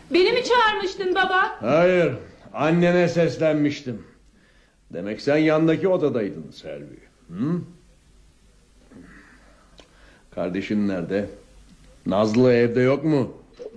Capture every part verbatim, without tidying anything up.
Beni mi çağırmıştın baba? Hayır, annene seslenmiştim. Demek sen yandaki odadaydın Selvi. Hı? Kardeşin nerede? Nazlı evde yok mu?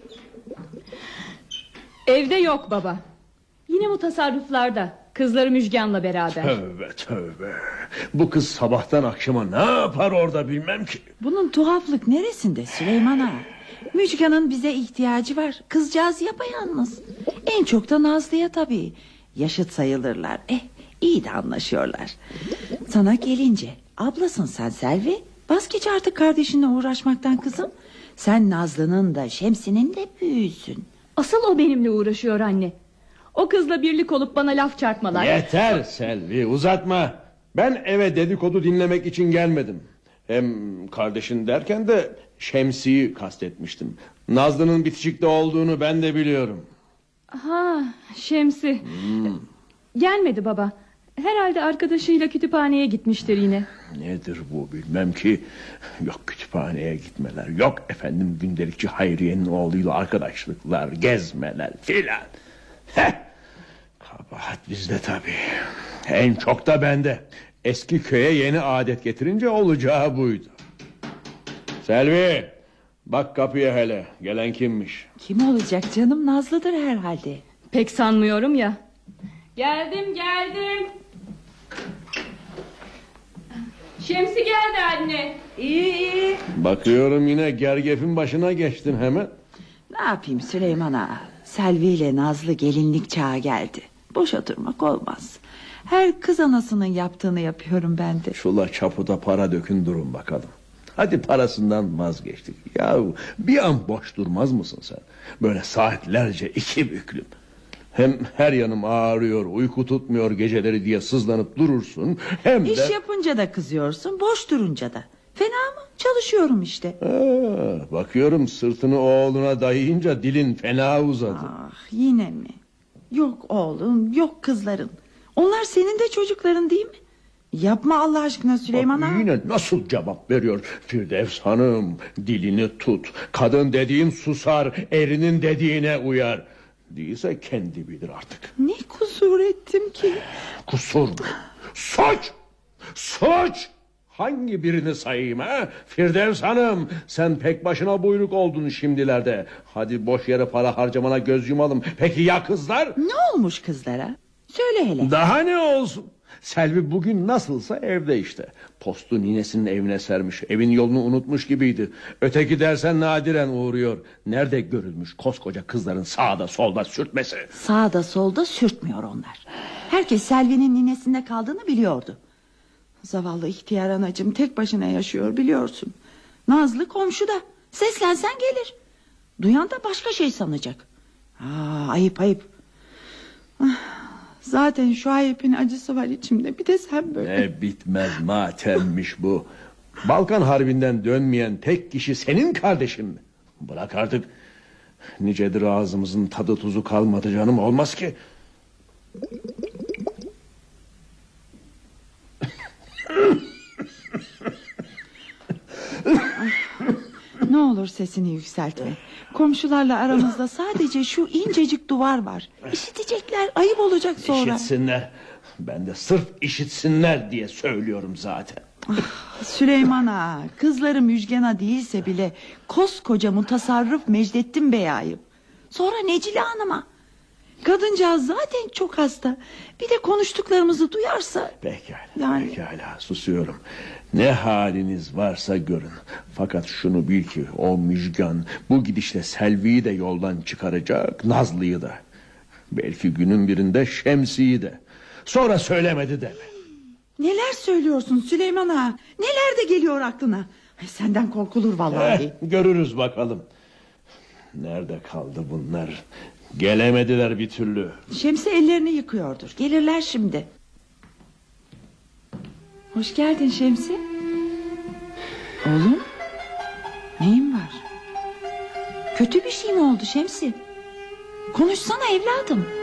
Evde yok baba. Yine mutasarrıflarda. Kızları Müjgan'la beraber. Tövbe tövbe. Bu kız sabahtan akşama ne yapar orada bilmem ki. Bunun tuhaflık neresinde Süleyman ağa? Müjgan'ın bize ihtiyacı var. Kızcağız yapayalnız. En çok da Nazlı'ya tabii. Yaşıt sayılırlar. Eh, iyi de anlaşıyorlar. Sana gelince, ablasın sen Selvi. Vazgeç artık kardeşinle uğraşmaktan kızım. Sen Nazlı'nın da Şemsi'nin de büyüsün. Asıl o benimle uğraşıyor anne. O kızla birlik olup bana laf çarpmalar. Yeter Selvi, uzatma. Ben eve dedikodu dinlemek için gelmedim. Hem kardeşin derken de Şemsi'yi kastetmiştim. Nazlı'nın bitişikte olduğunu ben de biliyorum. Ha, Şemsi. Hmm. Gelmedi baba. Herhalde arkadaşıyla kütüphaneye gitmiştir yine. Nedir bu bilmem ki. Yok kütüphaneye gitmeler, yok efendim gündelikçi Hayriye'nin oğluyla arkadaşlıklar, gezmeler filan. Heh. Kabahat bizde tabii. En çok da bende. Eski köye yeni adet getirince olacağı buydu. Selvi, bak kapıya hele. Gelen kimmiş? Kim olacak canım? Nazlı'dır herhalde. Pek sanmıyorum ya. Geldim geldim. Şemsi geldi anne. İyi iyi. Bakıyorum yine gergefin başına geçtin hemen. Ne yapayım Süleyman ağa? Selvi ile Nazlı gelinlik çağı geldi. Boş oturmak olmaz. Her kız anasının yaptığını yapıyorum ben de. Şula çapuda para dökün durun bakalım. Hadi parasından vazgeçtik. Ya bir an boş durmaz mısın sen? Böyle saatlerce iki büklüm. Hem her yanım ağrıyor, uyku tutmuyor geceleri diye sızlanıp durursun. Hem de... İş yapınca da kızıyorsun, boş durunca da. Fena mı? Çalışıyorum işte. Ha, bakıyorum sırtını oğluna dayayınca dilin fena uzadı. Ah, yine mi? Yok oğlum, yok kızların. Onlar senin de çocukların değil mi? Yapma Allah aşkına Süleyman ağa. Yine nasıl cevap veriyor Firdevs Hanım? Dilini tut. Kadın dediğin susar, erinin dediğine uyar. Değilse kendi bilir artık. Ne kusur ettim ki? Kusur mu? Suç! Suç! Hangi birini sayayım ha? Firdevs Hanım, sen pek başına buyruk oldun şimdilerde. Hadi boş yere para harcamana göz yumalım. Peki ya kızlar? Ne olmuş kızlara? Söyle hele. Daha ne olsun? Selvi bugün nasılsa evde işte. Postu ninesinin evine sermiş. Evin yolunu unutmuş gibiydi. Öteki dersen nadiren uğruyor. Nerede görülmüş koskoca kızların sağda solda sürtmesi? Sağda solda sürtmüyor onlar. Herkes Selvi'nin ninesinde kaldığını biliyordu. Zavallı ihtiyar anacığım tek başına yaşıyor biliyorsun. Nazlı komşuda. Seslensen gelir. Duyan da başka şey sanacak. Aa, ayıp ayıp. Zaten şu ayıpın acısı var içimde. Bir de sen böyle. Ne bitmez matemmiş bu. Balkan Harbi'nden dönmeyen tek kişi senin kardeşin mi? Bırak artık. Nicedir ağzımızın tadı tuzu kalmadı canım, olmaz ki. Ne olur sesini yükseltme. Komşularla aramızda sadece şu incecik duvar var. İşitecekler, ayıp olacak sonra. İşitsinler. Ben de sırf işitsinler diye söylüyorum zaten. Ah, Süleyman ağa, kızları Müjgan'a değilse bile koskoca mutasarrıf Mecdettin Bey'e ayıp. Sonra Necile Hanım'a. Kadıncağız zaten çok hasta. Bir de konuştuklarımızı duyarsa. Pekala, yani... pekala, susuyorum. Ne haliniz varsa görün. Fakat şunu bil ki o Müjgan bu gidişle Selvi'yi de yoldan çıkaracak, Nazlı'yı da. Belki günün birinde Şemsi'yi de. Sonra söylemedi deme. Neler söylüyorsun Süleyman ağa? Neler de geliyor aklına? Ay, senden korkulur vallahi. Eh, görürüz bakalım. Nerede kaldı bunlar? Gelemediler bir türlü. Şemsi ellerini yıkıyordur. Gelirler şimdi. Hoş geldin Şemsi. Oğlum, neyin var? Kötü bir şey mi oldu Şemsi? Konuşsana evladım.